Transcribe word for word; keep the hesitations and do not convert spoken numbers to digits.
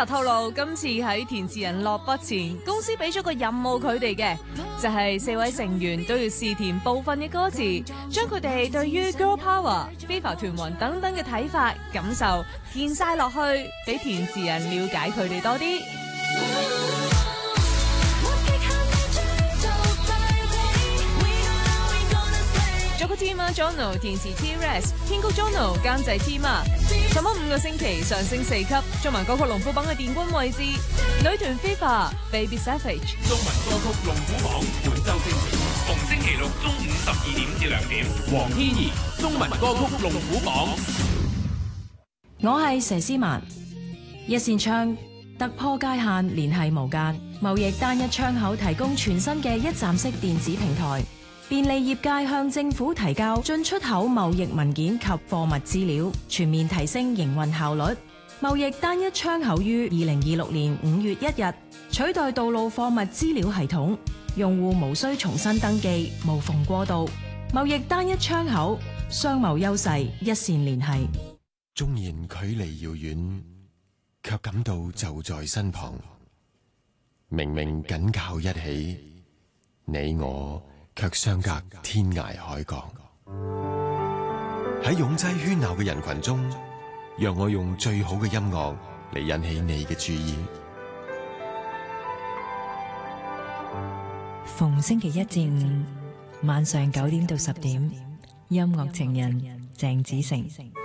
Viva 透露，今次喺填詞人落筆前，公司俾咗個任務佢哋嘅，就係、是、四位成員都要試填部分嘅歌詞，將佢哋對於 Girl Power、Viva 團魂等等嘅睇法、感受填晒落去，俾填詞人了解佢哋多啲。作曲 team 啊 Jono 填詞 T-Rex 編曲 Jono 監製 team 啊，十蚊五個星期上升四級，中文歌曲龍虎榜嘅殿軍位置，女團 Viva Baby Savage。 中文歌曲龍虎榜本周星期，逢星期六中午十二點至兩點，黃天怡中文歌曲龍虎榜。 我係佘詩曼，一線窗突破界限，聯繫無間，貿易單一窗口提供全新嘅一站式電子平台，便利業界向政府提交進出口貿易文件及貨物資料，全面提升營運效率。貿易單一窗口於二零二六年五月一日取代道路貨物資料系統，用戶無需重新登記，無縫過渡。貿易單一窗口，商貿優勢一線聯繫。 縱然距離遙遠，卻感到就在身旁。明明緊靠一起，你我卻相隔天涯海角。喺擁擠喧鬧嘅人群中，讓我用最好嘅音樂嚟引起你嘅注意。 逢星期一至五晚上九點到十點，音樂情人鄭子誠。